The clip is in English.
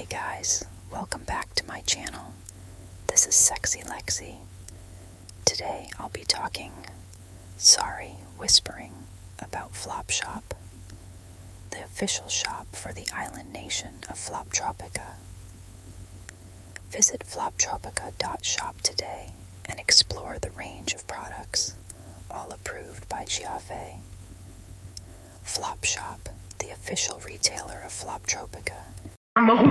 guys, welcome back to my channel. This is Sexy Lexi. Today I'll be whispering about Flopshop, the official shop for the island nation of Floptropica. Visit floptropica.shop today and explore the range of products, all approved by Giave. Flopshop, the official retailer of Floptropica.